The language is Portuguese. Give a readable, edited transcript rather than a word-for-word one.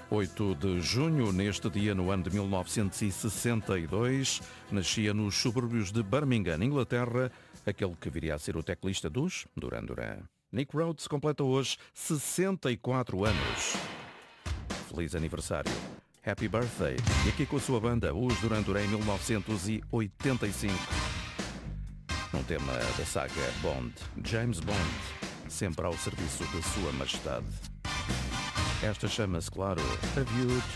8 de junho, neste dia, no ano de 1962, nascia nos subúrbios de Birmingham, Inglaterra, aquele que viria a ser o teclista dos Duran Duran. Nick Rhodes completa hoje 64 anos. Feliz aniversário. Happy birthday. E aqui com a sua banda, os Duran Duran, em 1985. Num tema da saga Bond, James Bond, sempre ao serviço da sua majestade. Esta chama-se, claro, A View to